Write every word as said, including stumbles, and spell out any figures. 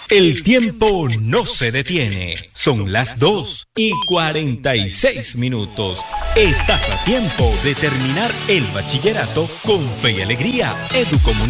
El tiempo no se detiene. Son las dos y cuarenta y seis minutos. Estás a tiempo de terminar el bachillerato con fe y alegría. Educomunicación.